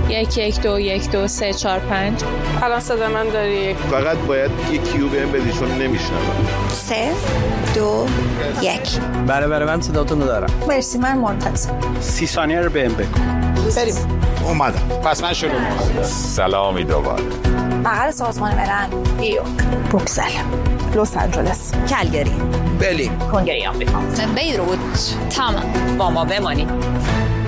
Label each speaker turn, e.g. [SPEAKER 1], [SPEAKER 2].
[SPEAKER 1] 1121234 5.
[SPEAKER 2] الان صدا من داری؟
[SPEAKER 3] فقط باید یه کیو بهم بدی چون نمیشنوم.
[SPEAKER 4] 3 2 1.
[SPEAKER 5] بله من صداتون رو دارم.
[SPEAKER 4] مرسی، من منتظر.
[SPEAKER 5] 30 ثانیه رو بهم بگو.
[SPEAKER 4] بریم.
[SPEAKER 3] اومدم.
[SPEAKER 5] پس من شروع می‌کنم.
[SPEAKER 3] سلامی دوباره.
[SPEAKER 4] مقر سازمان ملل، نیویورک، بروکسل، لس آنجلس، کلگری،
[SPEAKER 5] برلین،
[SPEAKER 4] کنگره آمریکا،
[SPEAKER 6] بیروت. تمام.
[SPEAKER 7] با ما بمانید.